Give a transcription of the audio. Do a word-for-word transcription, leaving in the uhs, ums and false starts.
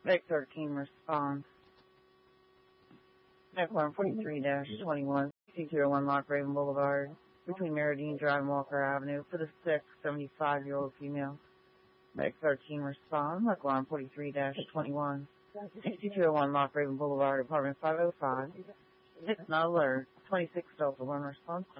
Meg thirteen responds. Meg one forty-three dash twenty-one, C two oh one Lock Raven Boulevard, between Meridine Drive and Walker Avenue, for the sick seventy-five-year-old female. Meg thirteen responds. Meg one forty-three dash twenty-one, C two oh one Lock Raven Boulevard, apartment five oh five. It's not alert. twenty-six Delta one response.